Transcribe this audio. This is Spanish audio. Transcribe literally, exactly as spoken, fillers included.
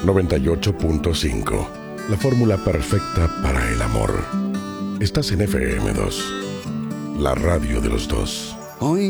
noventa y ocho punto cinco. La fórmula perfecta para el amor. Estás en F M dos, la radio de los dos. Hoy